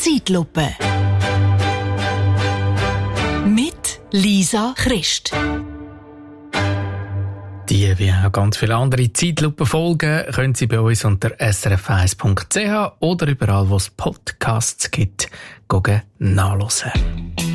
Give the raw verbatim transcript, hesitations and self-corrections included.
Zeitlupe. Mit Lisa Christ. Die, wie auch ganz viele andere Zeitlupen-Folgen, können Sie bei uns unter s r f eins punkt c h oder überall, wo es Podcasts gibt, nachhören.